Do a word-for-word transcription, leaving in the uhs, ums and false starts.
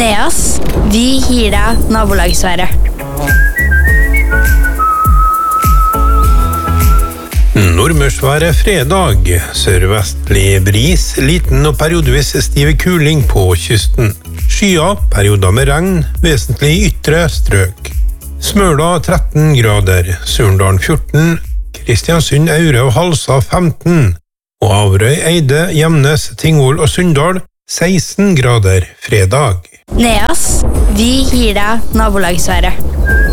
Neas, vi gir deg nabolagsværet. Nordmørsværet fredag. Sørvestlig bris, liten og periodevis stiv kuling på kysten. Skyer, perioder med regn, vesentlig ytre strøk. Smøla tretten grader, Surndalen fjorten, Kristiansund, Aure og Halsa femten, og Averøy, Eide, Gjemnes, Tingvoll og Sunndal seksten grader fredag. Neas, vi gir deg nabolagsværet.